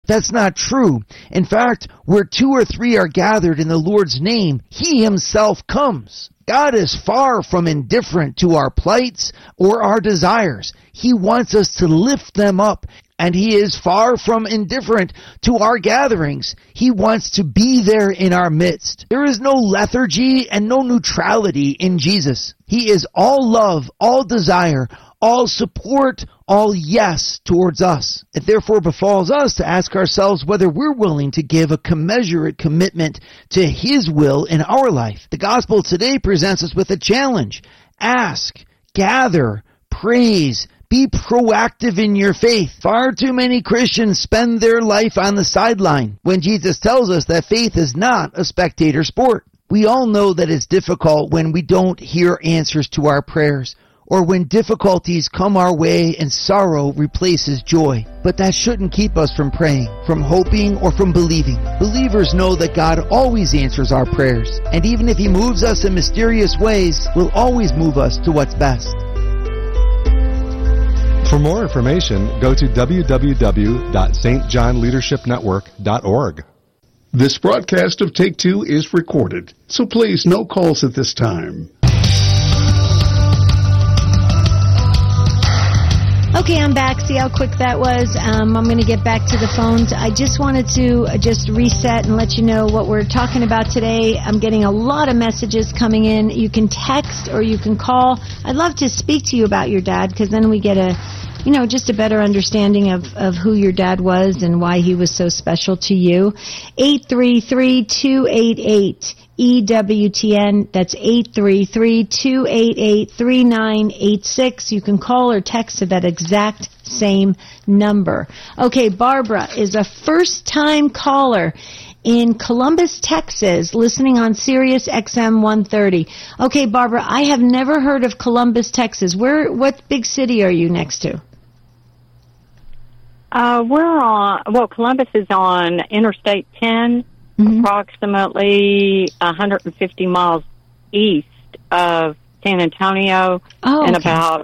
That's not true. In fact, where 2 or 3 are gathered in the Lord's name, He Himself comes. God is far from indifferent to our plights or our desires. He wants us to lift them up, and He is far from indifferent to our gatherings. He wants to be there in our midst. There is no lethargy and no neutrality in Jesus. He is all love, all desire, all support, all yes towards us. It therefore befalls us to ask ourselves whether we're willing to give a commensurate commitment to His will in our life. The gospel today presents us with a challenge. Ask, gather, praise, be proactive in your faith. Far too many Christians spend their life on the sideline when Jesus tells us that faith is not a spectator sport. We all know that it's difficult when we don't hear answers to our prayers, or when difficulties come our way and sorrow replaces joy. But that shouldn't keep us from praying, from hoping, or from believing. Believers know that God always answers our prayers, and even if He moves us in mysterious ways, will always move us to what's best. For more information, go to www.stjohnleadershipnetwork.org. This broadcast of Take Two is recorded, so please no calls at this time. Okay, I'm back. See how quick that was? I'm going to get back to the phones. I just wanted to just reset and let you know what we're talking about today. I'm getting a lot of messages coming in. You can text or you can call. I'd love to speak to you about your dad, because then we get just a better understanding of who your dad was and why he was so special to you. 833-288-EWTN. That's 833-288-3986. You can call or text to that exact same number. Okay, Barbara is a first-time caller in Columbus, Texas, listening on Sirius XM 130. Okay, Barbara, I have never heard of Columbus, Texas. What big city are you next to? Columbus is on Interstate 10, approximately 150 miles east of San Antonio, and about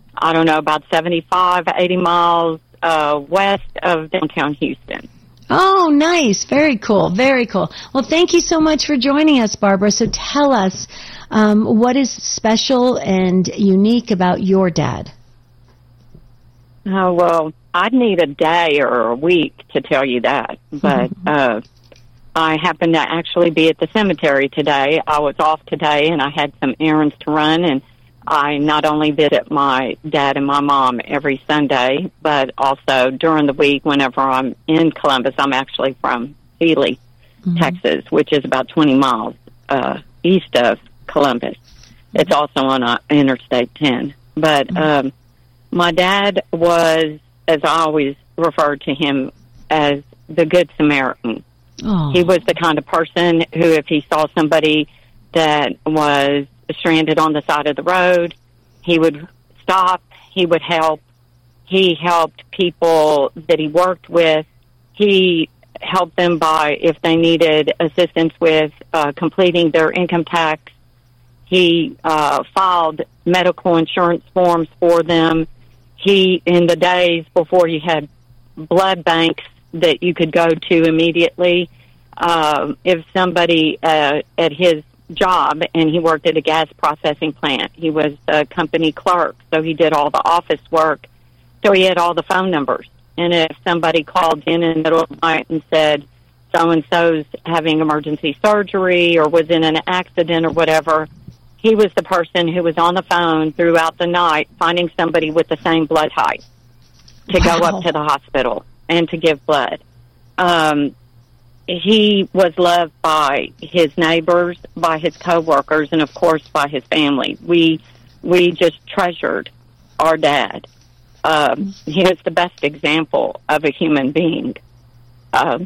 75, 80 miles west of downtown Houston. Oh, nice. Very cool. Very cool. Well, thank you so much for joining us, Barbara. So tell us, what is special and unique about your dad? Oh, well, I'd need a day or a week to tell you that, but I happened to actually be at the cemetery today. I was off today, and I had some errands to run, and I not only visit my dad and my mom every Sunday, but also during the week whenever I'm in Columbus. I'm actually from Healy, Texas, which is about 20 miles east of Columbus. It's also on Interstate 10. But my dad was, as I always referred to him, as the Good Samaritan. Oh. He was the kind of person who, if he saw somebody that was stranded on the side of the road, he would stop, he would help. He helped people that he worked with. He helped them by, if they needed assistance with completing their income tax. He filed medical insurance forms for them. He, in the days before you had blood banks that you could go to immediately, if somebody at his job, and he worked at a gas processing plant, he was a company clerk, so he did all the office work, so he had all the phone numbers. And if somebody called in the middle of the night and said, so-and-so's having emergency surgery or was in an accident or whatever, he was the person who was on the phone throughout the night finding somebody with the same blood type to go up to the hospital and to give blood. He was loved by his neighbors, by his coworkers, and, of course, by his family. We just treasured our dad. He was the best example of a human being. I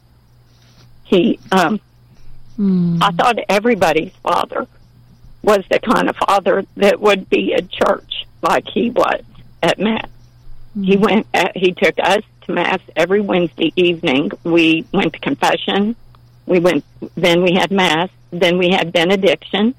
thought everybody's father was the kind of father that would be at church like he was at Mass. He took us to Mass every Wednesday evening. We went to confession. Then we had Mass. Then we had benediction.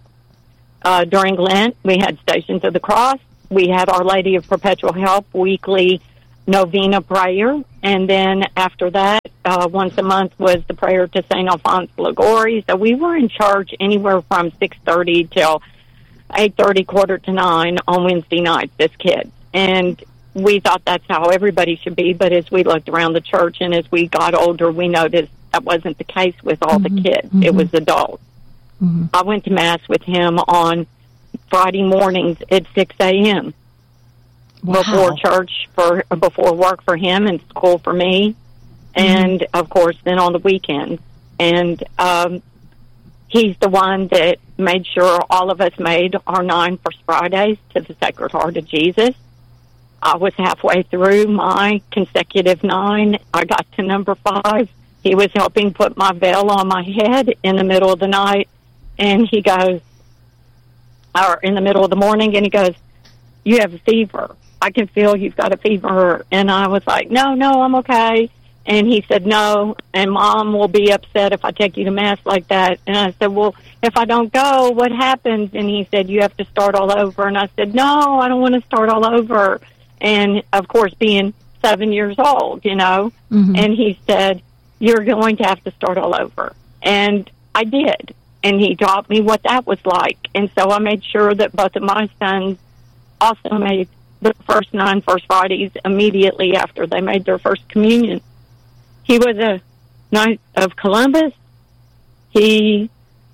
During Lent, we had Stations of the Cross. We had Our Lady of Perpetual Help weekly novena prayer, and then after that, once a month was the prayer to St. Alphonse Liguori. So we were in church anywhere from 6:30 till 8:30, 8:45 on Wednesday nights as kids. And we thought that's how everybody should be, but as we looked around the church and as we got older, we noticed that wasn't the case with all the kids. It was adults. I went to Mass with him on Friday mornings at 6 a.m. before church, before work for him and school for me, and, of course, then on the weekends. And he's the one that made sure all of us made our 9 First Fridays to the Sacred Heart of Jesus. I was halfway through my consecutive 9. I got to number 5. He was helping put my veil on my head in the middle of the night, and he goes, or in the middle of the morning, and he goes, "You have a fever. I can feel you've got a fever." And I was like, no, I'm okay. And he said, "No, and Mom will be upset if I take you to Mass like that." And I said, "Well, if I don't go, what happens?" And he said, "You have to start all over." And I said, "No, I don't want to start all over." And, of course, being 7 years old, and he said, "You're going to have to start all over." And I did. And he taught me what that was like. And so I made sure that both of my sons also made the first 9 First Fridays immediately after they made their first communion. He was a Knight of Columbus. He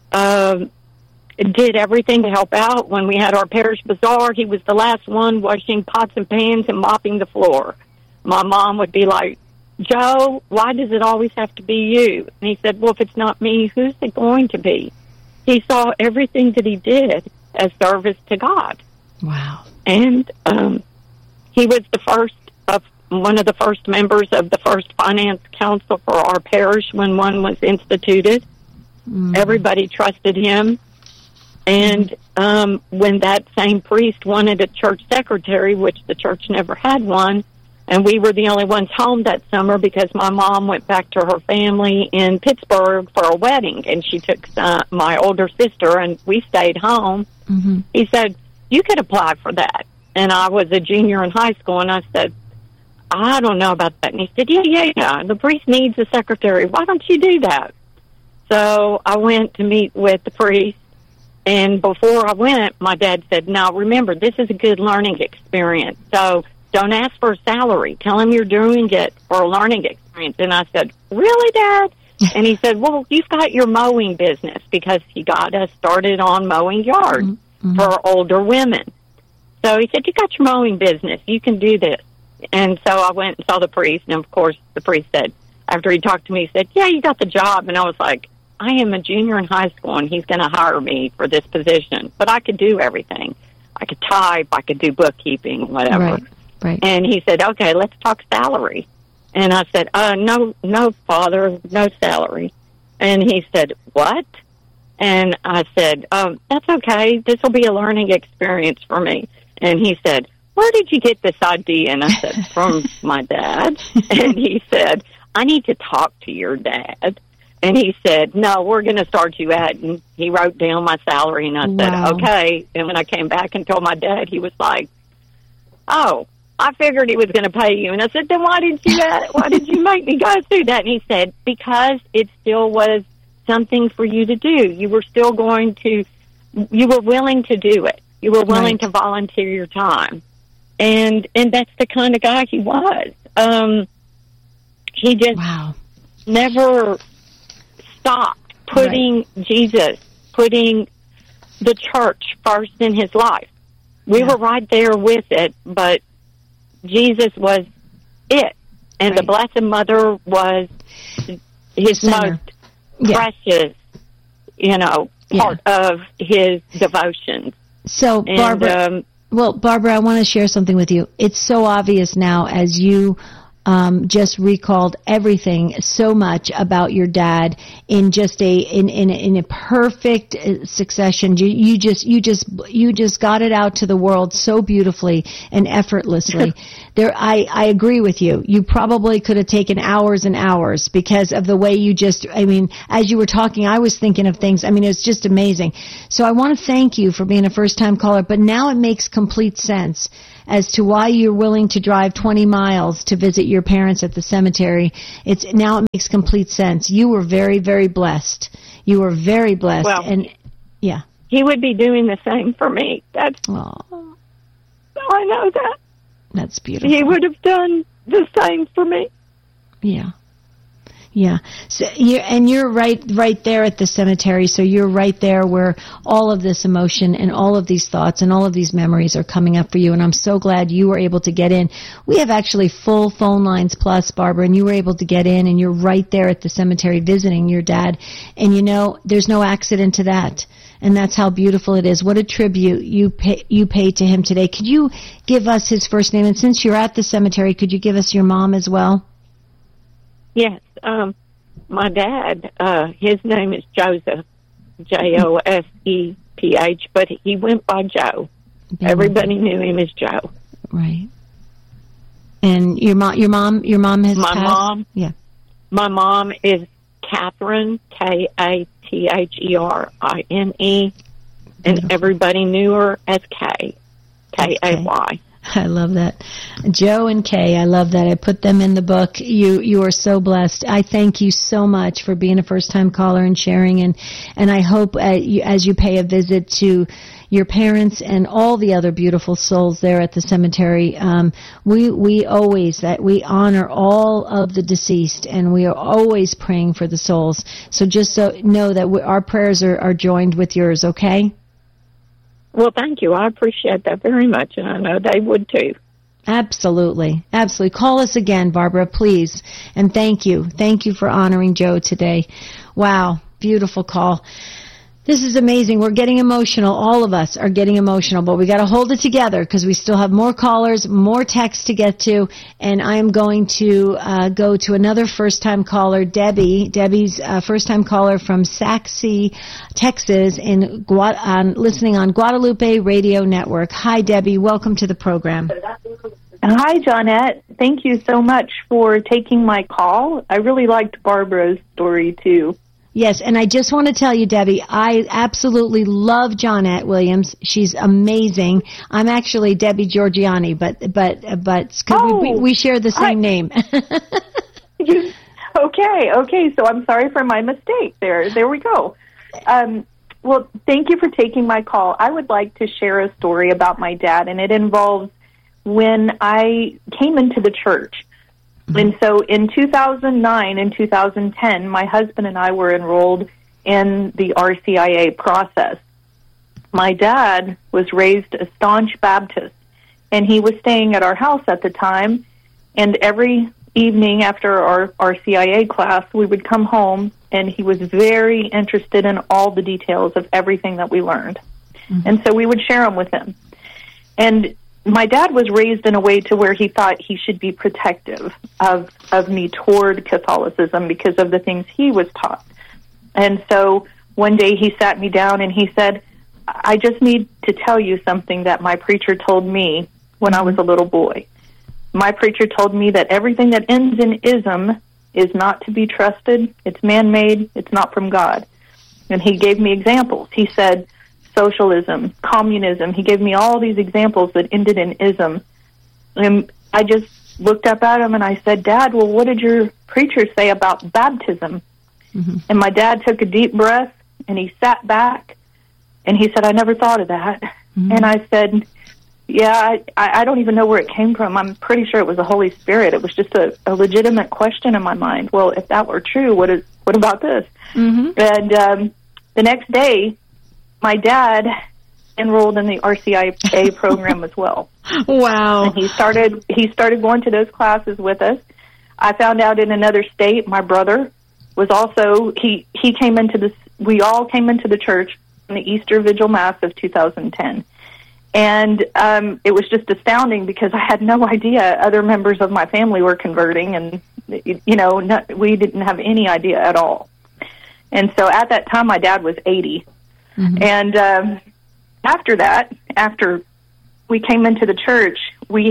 did everything to help out. When we had our parish bazaar, he was the last one washing pots and pans and mopping the floor. My mom would be like, "Joe, why does it always have to be you?" And he said, "Well, if it's not me, who's it going to be?" He saw everything that he did as service to God. Wow. And he was one of the first members of the first finance council for our parish when one was instituted. Everybody trusted him. And when that same priest wanted a church secretary, which the church never had one, and we were the only ones home that summer because my mom went back to her family in Pittsburgh for a wedding, and she took my older sister, and we stayed home. He said, "You could apply for that." And I was a junior in high school, and I said, "I don't know about that." And he said, yeah, the priest needs a secretary. Why don't you do that? So I went to meet with the priest, and before I went, my dad said, "Now, remember, this is a good learning experience, so don't ask for a salary. Tell him you're doing it for a learning experience." And I said, "Really, Dad?" And he said, "Well, you've got your mowing business," because he got us started on mowing yards for older women. So he said, "You got your mowing business. You can do this." And so I went and saw the priest. And, of course, the priest said, after he talked to me, he said, "Yeah, you got the job." And I was like, I am a junior in high school, and he's going to hire me for this position. But I could do everything. I could type. I could do bookkeeping, whatever. Right. And he said, "Okay, let's talk salary." And I said, no, Father, no salary." And he said, "What?" And I said, "That's okay. This will be a learning experience for me." And he said, "Where did you get this idea?" And I said, "From my dad." And he said, "I need to talk to your dad." And he said, "No, we're going to start you at," and he wrote down my salary, and I said, "Okay." And when I came back and told my dad, he was like, "Oh, I figured he was going to pay you." And I said, "Then why did you make me go through that?" And he said, "Because it still was something for you to do. You were willing to do it. You were willing to volunteer your time." And that's the kind of guy he was. He just never stopped putting Jesus, putting the church first in his life. We were right there with it, but Jesus was it. And the Blessed Mother was his most precious, part of his devotions. So, Barbara, Barbara, I want to share something with you. It's so obvious now as you just recalled everything so much about your dad in just in a perfect succession. You just got it out to the world so beautifully and effortlessly. I agree with you. You probably could have taken hours and hours because of the way you as you were talking, I was thinking of things. It's just amazing. So I want to thank you for being a first time caller, but now it makes complete sense. as to why you're willing to drive 20 miles to visit your parents at the cemetery. Now it makes complete sense. You were very, very blessed. You were very blessed. Well, and yeah. He would be doing the same for me. I know that. That's beautiful. He would have done the same for me. Yeah. Yeah. So you're right there at the cemetery. So you're right there where all of this emotion and all of these thoughts and all of these memories are coming up for you. And I'm so glad you were able to get in. We have actually full phone lines plus, Barbara, and you were able to get in, and you're right there at the cemetery visiting your dad. And there's no accident to that. And that's how beautiful it is. What a tribute you pay to him today. Could you give us his first name? And since you're at the cemetery, could you give us your mom as well? Yes. My dad, his name is Joseph, Joseph, but he went by Joe. Everybody knew him as Joe. Right. And your mom has my passed? mom. Yeah. My mom is Catherine, Katherine, and everybody knew her as Kay, Kay. I love that. Joe and Kay, I love that. I put them in the book. You are so blessed. I thank you so much for being a first-time caller and sharing, and I hope as you pay a visit to your parents and all the other beautiful souls there at the cemetery, we honor all of the deceased, and we are always praying for the souls. So just know that our prayers are joined with yours, okay? Well, thank you. I appreciate that very much, and I know they would too. Absolutely. Absolutely. Call us again, Barbara, please. And thank you. Thank you for honoring Joe today. Wow. Beautiful call. This is amazing. We're getting emotional. All of us are getting emotional, but we got to hold it together because we still have more callers, more texts to get to, and I am going to go to another first-time caller, Debbie. Debbie's first-time caller from Sac City, Texas, listening on Guadalupe Radio Network. Hi, Debbie. Welcome to the program. Hi, Johnette. Thank you so much for taking my call. I really liked Barbara's story, too. Yes, and I just want to tell you, Debbie, I absolutely love Johnette Williams. She's amazing. I'm actually Debbie Georgiani, but we share the same name. Okay. So I'm sorry for my mistake. There we go. Well, thank you for taking my call. I would like to share a story about my dad, and it involves when I came into the church. And so in 2009 and 2010, my husband and I were enrolled in the RCIA process. My dad was raised a staunch Baptist, and he was staying at our house at the time. And every evening after our RCIA class, we would come home, and he was very interested in all the details of everything that we learned. Mm-hmm. And so we would share them with him. And my dad was raised in a way to where he thought he should be protective of me toward Catholicism because of the things he was taught. And so one day he sat me down and he said, I just need to tell you something that my preacher told me when I was a little boy. My preacher told me that everything that ends in ism is not to be trusted. It's man-made. It's not from God. And he gave me examples. He said, socialism, communism. He gave me all these examples that ended in ism. And I just looked up at him and I said, Dad, well, what did your preacher say about baptism? Mm-hmm. And my dad took a deep breath and he sat back and he said, I never thought of that. Mm-hmm. And I said, yeah, I don't even know where it came from. I'm pretty sure it was the Holy Spirit. It was just a legitimate question in my mind. Well, if that were true, what about this? Mm-hmm. And the next day, my dad enrolled in the RCIA program as well. Wow. And he started going to those classes with us. I found out in another state, my brother was also, he came into this, we all came into the church in the Easter Vigil Mass of 2010. And it was just astounding because I had no idea other members of my family were converting, and, we didn't have any idea at all. And so at that time, my dad was 80. Mm-hmm. And after we came into the church, we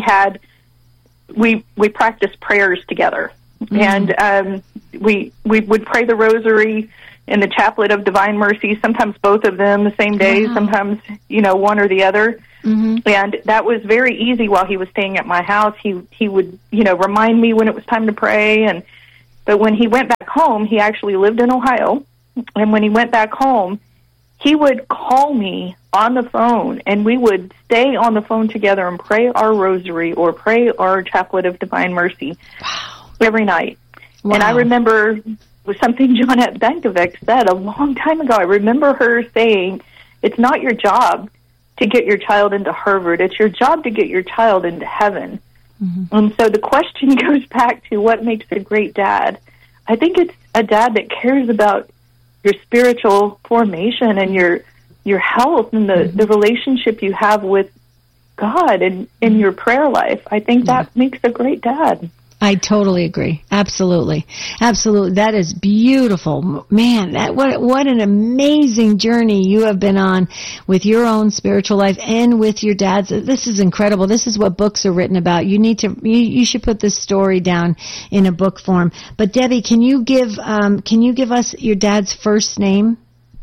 practiced prayers together. Mm-hmm. And we would pray the rosary in the Chaplet of Divine Mercy, sometimes both of them the same day, sometimes, one or the other. And that was very easy while he was staying at my house. He would, remind me when it was time to pray. But when he went back home, he actually lived in Ohio. And when he went back home, he would call me on the phone, and we would stay on the phone together and pray our rosary or pray our Chaplet of Divine Mercy every night. Wow. And I remember something Johnette Bankovic said a long time ago. I remember her saying, it's not your job to get your child into Harvard. It's your job to get your child into heaven. And so the question goes back to what makes a great dad. I think it's a dad that cares about your spiritual formation and your health and the relationship you have with God and in your prayer life. I think that makes a great dad. I totally agree. Absolutely. Absolutely. That is beautiful. Man, what an amazing journey you have been on with your own spiritual life and with your dad's. This is incredible. This is what books are written about. You should put this story down in a book form. But Debbie, can you give us your dad's first name?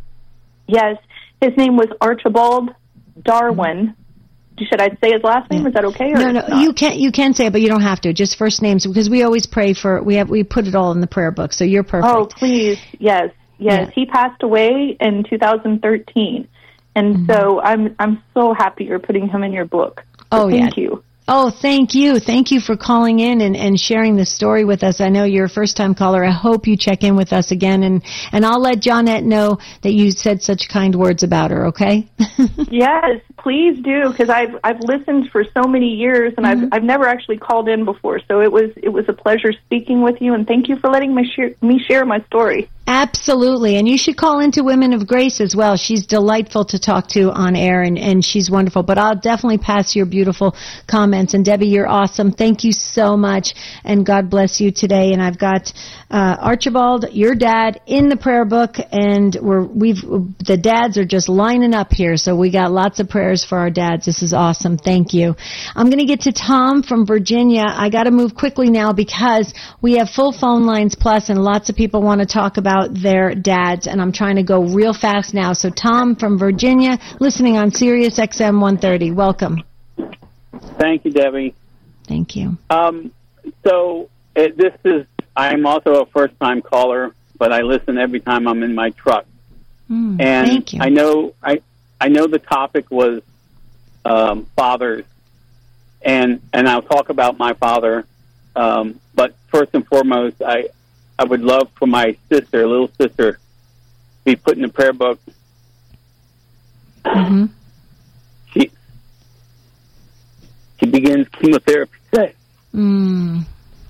Yes. His name was Archibald Darwin. Should I say his last name? Is that okay? Or no. You can say it, but you don't have to. Just first names, because we always pray for. We put it all in the prayer book, so you're perfect. Oh, please, yes. Yeah. He passed away in 2013, and so I'm so happy you're putting him in your book. So thank you. Oh, thank you. Thank you for calling in and sharing this story with us. I know you're a first-time caller. I hope you check in with us again, and I'll let Johnette know that you said such kind words about her, okay? Yes, please do, because I've listened for so many years, and I've never actually called in before, so it was a pleasure speaking with you, and thank you for letting me share my story. Absolutely, and you should call into Women of Grace as well. She's delightful to talk to on air, and she's wonderful. But I'll definitely pass your beautiful comments. And Debbie, you're awesome. Thank you so much, and God bless you today. And I've got Archibald, your dad, in the prayer book, and the dads are just lining up here. So we got lots of prayers for our dads. This is awesome. Thank you. I'm going to get to Tom from Virginia. I got to move quickly now because we have full phone lines plus, and lots of people want to talk about their dads, and I'm trying to go real fast now. So Tom from Virginia, listening on Sirius XM 130. Welcome. Thank you, Debbie. Thank you. I'm also a first-time caller, but I listen every time I'm in my truck. And thank you. I know the topic was fathers, and I'll talk about my father. But first and foremost, I would love for my little sister, to be put in the prayer book. She begins chemotherapy today. Ooh.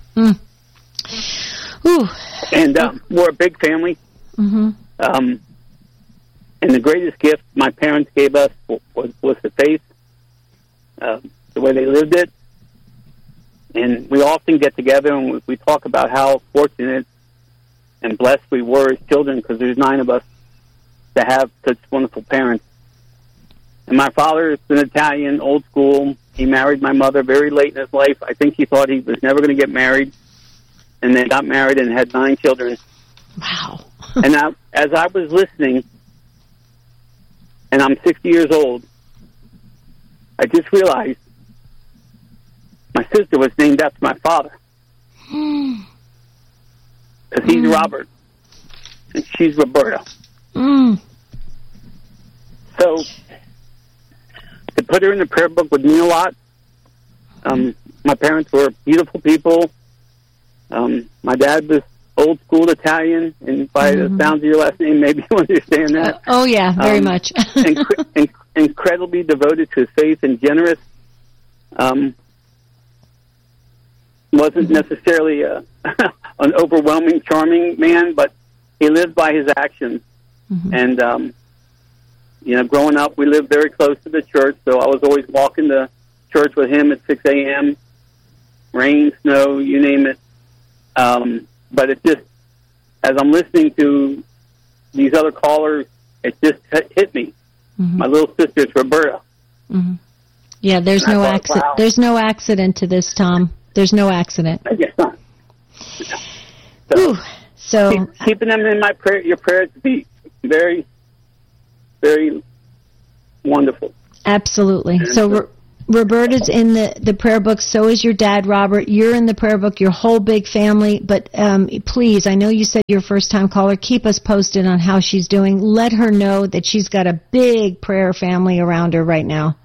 And we're a big family. And the greatest gift my parents gave us was the faith, the way they lived it. And we often get together and we talk about how fortunate and blessed we were as children, because there's 9 of us to have such wonderful parents. And my father is an Italian, old school. He married my mother very late in his life. I think he thought he was never going to get married, and then got married and had 9 children. Wow. And as I was listening, and I'm 60 years old, I just realized my sister was named after my father. Because he's Robert, and she's Roberta. So, to put her in the prayer book would mean a lot. My parents were beautiful people. My dad was old school Italian, and by the sounds of your last name, maybe you understand that. Oh, yeah, very much. Incredibly devoted to his faith and generous. Wasn't necessarily an overwhelming, charming man, but he lived by his actions. And, growing up, we lived very close to the church, so I was always walking to church with him at 6 a.m., rain, snow, you name it. But it just, as I'm listening to these other callers, it just hit me. My little sister's Roberta. Yeah, there's no accident. Wow. There's no accident to this, Tom. There's no accident. I guess not. So keeping them in your prayers would be very, very wonderful. Absolutely. So Roberta's in the prayer book. So is your dad, Robert. You're in the prayer book, your whole big family. But please, I know you said you're a first-time caller. Keep us posted on how she's doing. Let her know that she's got a big prayer family around her right now.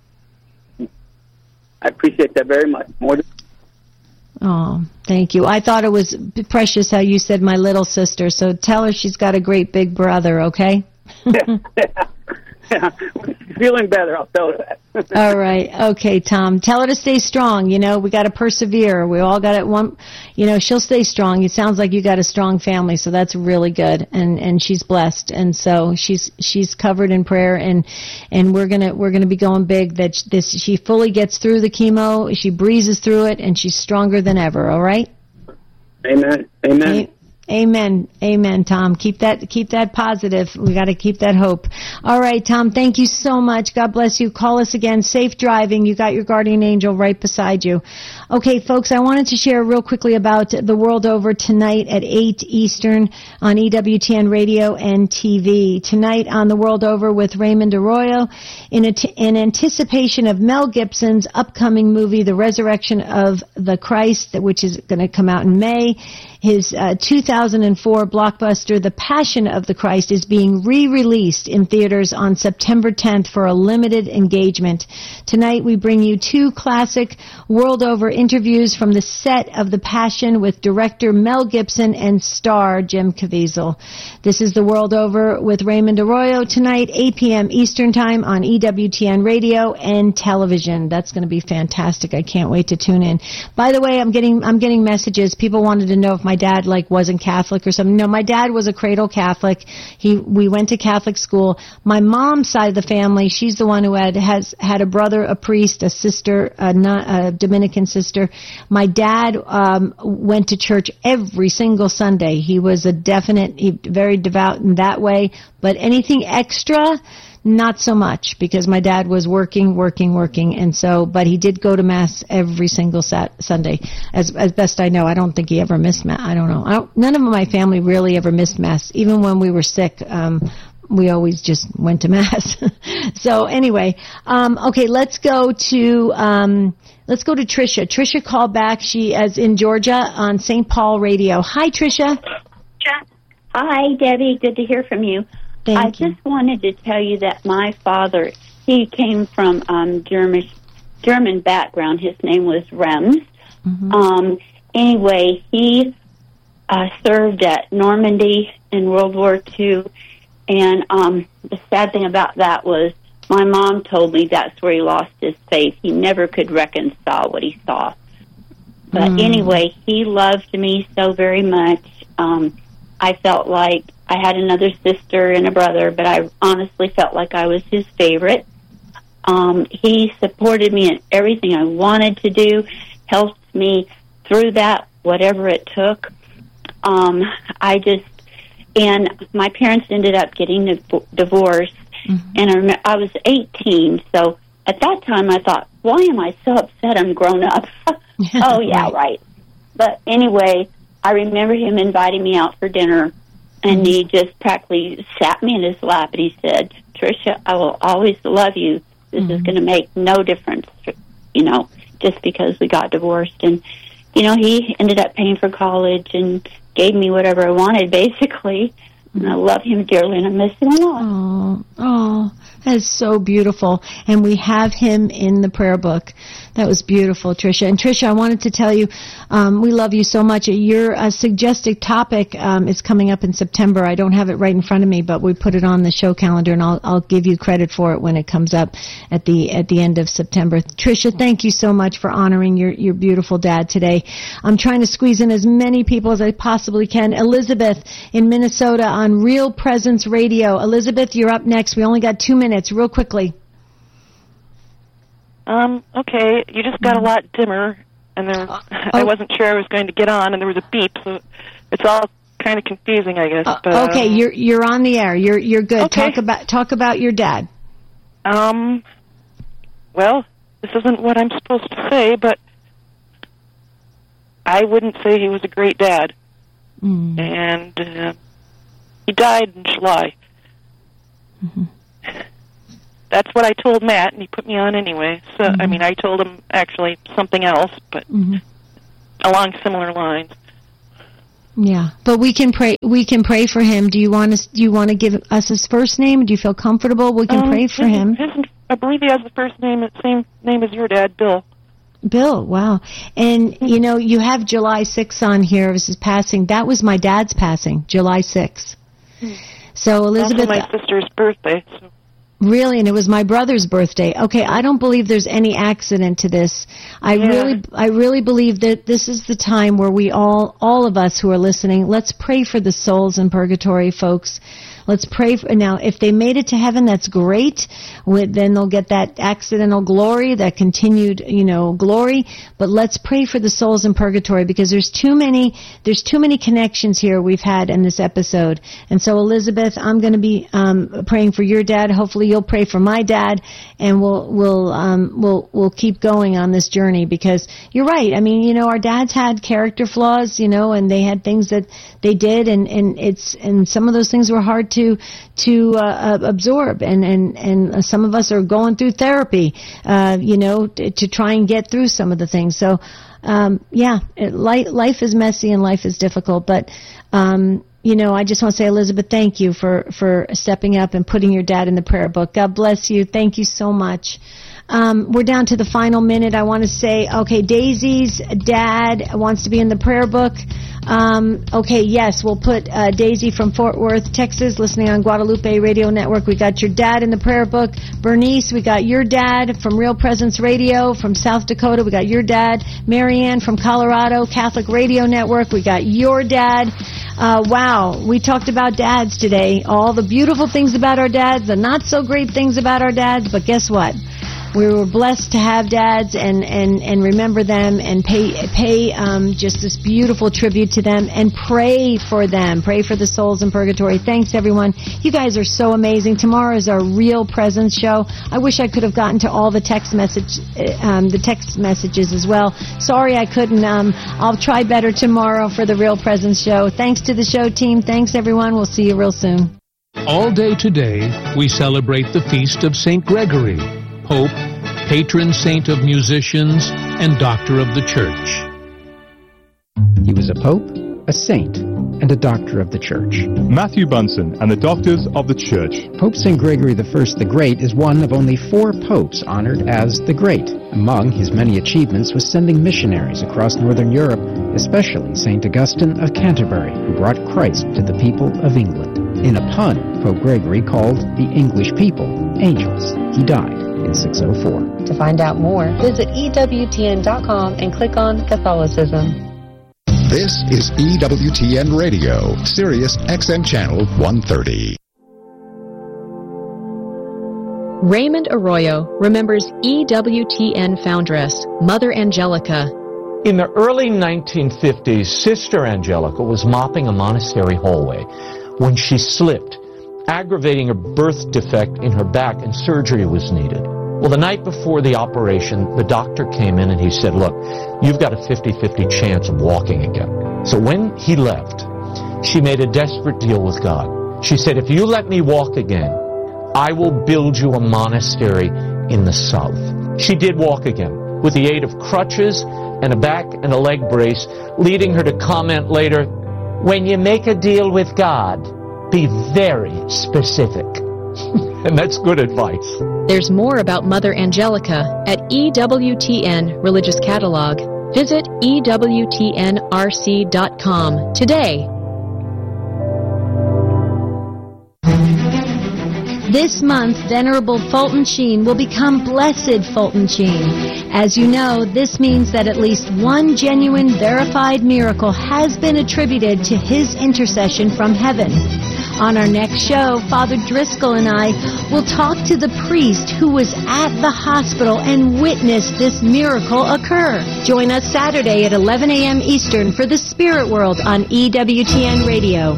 I appreciate that very much. Oh, thank you. I thought it was precious how you said my little sister. So tell her she's got a great big brother, okay? Yeah. Feeling better, I'll tell her that. All right. Okay, Tom. Tell her to stay strong. You know, we got to persevere. We all got it one, she'll stay strong. It sounds like you got a strong family, so that's really good. And she's blessed. And so she's covered in prayer, and we're going to be going big that she fully gets through the chemo, she breezes through it, and she's stronger than ever, all right? Amen. Amen, Tom. Keep that positive. We got to keep that hope. All right, Tom, thank you so much. God bless you. Call us again. Safe driving. You got your guardian angel right beside you. Okay, folks, I wanted to share real quickly about The World Over tonight at 8 Eastern on EWTN Radio and TV. Tonight on The World Over with Raymond Arroyo in anticipation of Mel Gibson's upcoming movie, The Resurrection of the Christ, which is going to come out in May. His 2004 blockbuster, The Passion of the Christ, is being re-released in theaters on September 10th for a limited engagement. Tonight we bring you two classic World Over interviews from the set of The Passion with director Mel Gibson and star Jim Caviezel. This is The World Over with Raymond Arroyo tonight, 8 p.m. Eastern Time on EWTN Radio and television. That's going to be fantastic. I can't wait to tune in. By the way, I'm getting messages. People wanted to know if my dad wasn't Catholic or something. No, my dad was a cradle Catholic. We went to Catholic school. My mom's side of the family, she's the one who has had a brother, a priest, a sister, a Dominican sister. My dad went to church every single Sunday. He was very devout in that way. But anything extra, not so much, because my dad was working, and so, but he did go to Mass every single Sunday, as best I know. I don't think he ever missed Mass. I don't know. None of my family really ever missed Mass. Even when we were sick, we always just went to Mass. So anyway, okay, let's go to Tricia. Tricia called back. She is in Georgia on St. Paul Radio. Hi, Tricia. Hi, Debbie. Good to hear from you. I just wanted to tell you that my father, he came from German background. His name was Rems. Mm-hmm. Anyway, he served at Normandy in World War II, and the sad thing about that was my mom told me that's where he lost his faith. He never could reconcile what he saw. But anyway, he loved me so very much. I felt like I had another sister and a brother, but I honestly felt like I was his favorite. He supported me in everything I wanted to do, helped me through that, whatever it took. And my parents ended up getting divorced, and I was 18, so at that time I thought, why am I so upset I'm grown up? Oh, yeah, right. But anyway, I remember him inviting me out for dinner, and he just practically sat me in his lap, and he said, Tricia, I will always love you. This is going to make no difference, just because we got divorced. And, he ended up paying for college and gave me whatever I wanted, basically. And I love him dearly, and I miss him a lot. Oh, that's so beautiful. And we have him in the prayer book. That was beautiful, Tricia. And Tricia, I wanted to tell you, we love you so much. Your suggested topic is coming up in September. I don't have it right in front of me, but we put it on the show calendar, and I'll give you credit for it when it comes up at the end of September. Tricia, thank you so much for honoring your beautiful dad today. I'm trying to squeeze in as many people as I possibly can. Elizabeth in Minnesota on Real Presence Radio. Elizabeth, you're up next. We only got 2 minutes, real quickly. Okay, you just got a lot dimmer, and there, I wasn't sure I was going to get on, and there was a beep, so it's all kind of confusing, I guess. But, okay, you're on the air. You're good. Okay. Talk about your dad. Well, this isn't what I'm supposed to say, but I wouldn't say he was a great dad, and he died in July. that's what I told Matt, and he put me on anyway. So, I mean, I told him actually something else, but along similar lines. Yeah, but we can pray. We can pray for him. Do you want to give us his first name? Do you feel comfortable? We can pray for him. I believe he has the first name, the same name as your dad, Bill. Bill, wow. And, you know, you have July 6th on here as his passing. That was my dad's passing, July 6th. So, Elizabeth... Also my sister's birthday. So. Really? And it was my brother's birthday. Okay, I don't believe there's any accident to this. I really believe that this is the time where we all of us who are listening, let's pray for the souls in purgatory, folks. Let's pray for, now, if they made it to heaven, that's great. Then they'll get that accidental glory, that continued, glory. But let's pray for the souls in purgatory, because there's too many connections here we've had in this episode. And so, Elizabeth, I'm going to be praying for your dad. Hopefully, you'll pray for my dad, and we'll keep going on this journey, because you're right. I mean, our dads had character flaws, and they had things that they did, and some of those things were hard to absorb, and some of us are going through therapy, to try and get through some of the things. So, life is messy and life is difficult, but I just want to say, Elizabeth, thank you for stepping up and putting your dad in the prayer book. God bless you. Thank you so much. We're down to the final minute. I want to say, okay, Daisy's dad wants to be in the prayer book. Okay, yes, we'll put Daisy from Fort Worth, Texas, listening on Guadalupe Radio Network. We got your dad in the prayer book. Bernice, we got your dad from Real Presence Radio. From South Dakota, we got your dad. Marianne from Colorado, Catholic Radio Network, we got your dad. Wow, we talked about dads today. All the beautiful things about our dads, the not so great things about our dads, but guess what? We were blessed to have dads and remember them and pay just this beautiful tribute to them and pray for them. Pray for the souls in purgatory. Thanks, everyone. You guys are so amazing. Tomorrow is our Real Presence show. I wish I could have gotten to all the text messages as well. Sorry I couldn't. I'll try better tomorrow for the Real Presence show. Thanks to the show team. Thanks, everyone. We'll see you real soon. All day today, we celebrate the feast of St. Gregory, Pope, patron saint of musicians, and doctor of the Church. He was a pope, a saint, and a doctor of the Church. Matthew Bunson and the Doctors of the Church. Pope St. Gregory I the Great is one of only 4 popes honored as the Great. Among his many achievements was sending missionaries across Northern Europe, especially St. Augustine of Canterbury, who brought Christ to the people of England. In a pun, Pope Gregory called the English people angels. He died in 604. To find out more, visit EWTN.com and click on Catholicism. This is EWTN Radio, Sirius XM Channel 130. Raymond Arroyo remembers EWTN foundress, Mother Angelica. In the early 1950s, Sister Angelica was mopping a monastery hallway when she slipped, aggravating a birth defect in her back, and surgery was needed. Well, the night before the operation, the doctor came in and he said, look, you've got a 50-50 chance of walking again. So when he left, she made a desperate deal with God. She said, if you let me walk again, I will build you a monastery in the south. She did walk again, with the aid of crutches and a back and a leg brace, leading her to comment later, when you make a deal with God, be very specific. And that's good advice. There's more about Mother Angelica at EWTN Religious Catalog. Visit EWTNRC.com today. This month, Venerable Fulton Sheen will become Blessed Fulton Sheen. As you know, this means that at least one genuine, verified miracle has been attributed to his intercession from heaven. On our next show, Father Driscoll and I will talk to the priest who was at the hospital and witnessed this miracle occur. Join us Saturday at 11 a.m. Eastern for the Spirit World on EWTN Radio.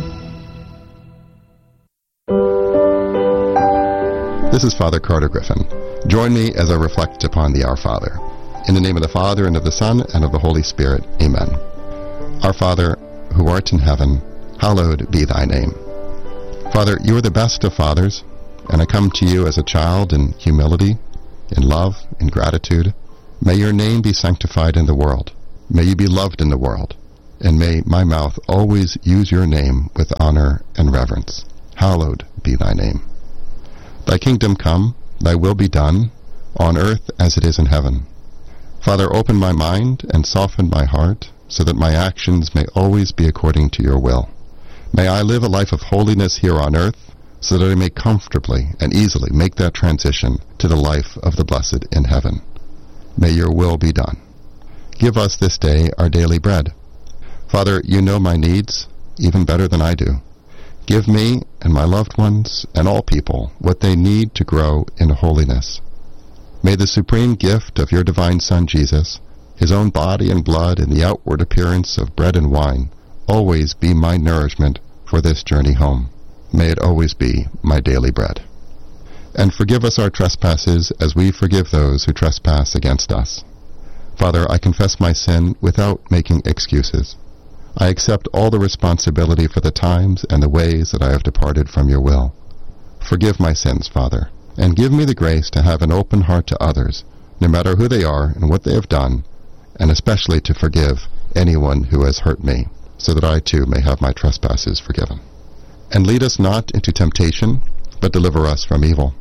This is Father Carter Griffin. Join me as I reflect upon the Our Father. In the name of the Father, and of the Son, and of the Holy Spirit. Amen. Our Father, who art in heaven, hallowed be thy name. Father, you are the best of fathers, and I come to you as a child in humility, in love, in gratitude. May your name be sanctified in the world. May you be loved in the world. And may my mouth always use your name with honor and reverence. Hallowed be thy name. Thy kingdom come, thy will be done, on earth as it is in heaven. Father, open my mind and soften my heart, so that my actions may always be according to your will. May I live a life of holiness here on earth, so that I may comfortably and easily make that transition to the life of the blessed in heaven. May your will be done. Give us this day our daily bread. Father, you know my needs even better than I do. Give me and my loved ones and all people what they need to grow in holiness. May the supreme gift of your divine Son, Jesus, his own body and blood in the outward appearance of bread and wine, always be my nourishment for this journey home. May it always be my daily bread. And forgive us our trespasses as we forgive those who trespass against us. Father, I confess my sin without making excuses. I accept all the responsibility for the times and the ways that I have departed from your will. Forgive my sins, Father, and give me the grace to have an open heart to others, no matter who they are and what they have done, and especially to forgive anyone who has hurt me, so that I too may have my trespasses forgiven. And lead us not into temptation, but deliver us from evil.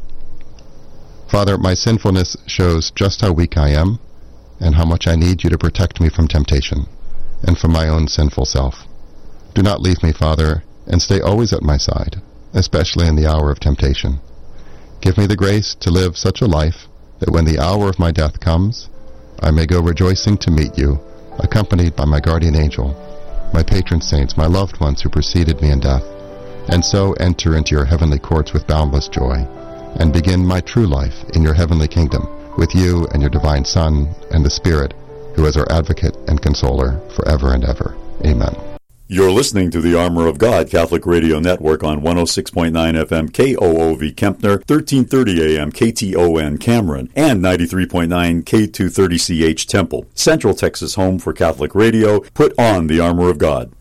Father, my sinfulness shows just how weak I am, and how much I need you to protect me from temptation, and from my own sinful self. Do not leave me, Father, and stay always at my side, especially in the hour of temptation. Give me the grace to live such a life that when the hour of my death comes, I may go rejoicing to meet you, accompanied by my guardian angel, my patron saints, my loved ones who preceded me in death, and so enter into your heavenly courts with boundless joy, and begin my true life in your heavenly kingdom, with you and your divine Son and the Spirit, who is our advocate and consoler forever and ever. Amen. You're listening to the Armor of God Catholic Radio Network on 106.9 FM KOOV Kempner, 1330 AM KTON Cameron, and 93.9 K230CH Temple. Central Texas home for Catholic radio. Put on the Armor of God.